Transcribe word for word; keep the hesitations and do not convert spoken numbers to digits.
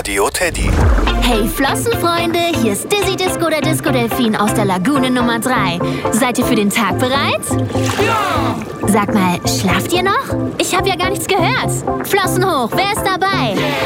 Radio Teddy. Hey Flossenfreunde, hier ist Dizzy Disco, der Disco-Delfin aus der Lagune Nummer drei. Seid ihr für den Tag bereit? Ja! Sag mal, schlaft ihr noch? Ich habe ja gar nichts gehört. Flossen hoch, wer ist dabei?